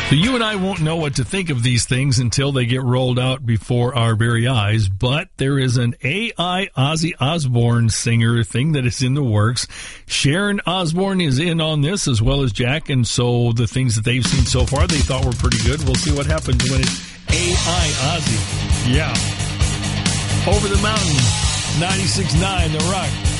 So you and I won't know what to think of these things until they get rolled out before our very eyes, but there is an AI Ozzy Osbourne singer thing that is in the works. Sharon Osbourne is in on this, as well as Jack, and so the things that they've seen so far they thought were pretty good. We'll see what happens when it's AI Ozzy. Yeah. Over the Mountain, 96.9 The Rock.